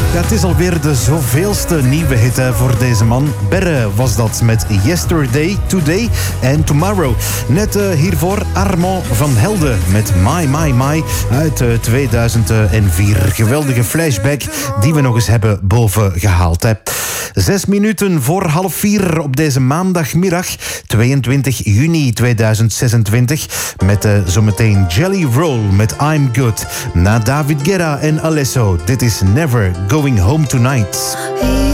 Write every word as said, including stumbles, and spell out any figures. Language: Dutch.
Ja, het is alweer de zoveelste nieuwe hit hè, voor deze man. Berre was dat met Yesterday, Today en Tomorrow. Net uh, hiervoor Armand van Helden met My My My uit uh, tweeduizend vier. Geweldige flashback die we nog eens hebben boven gehaald. Hè. Zes minuten voor half vier op deze maandagmiddag, tweeëntwintig juni tweeduizend zesentwintig. Met uh, zometeen Jelly Roll met I'm Good. Na David Guetta en Alesso. Dit is Never Going Home Tonight.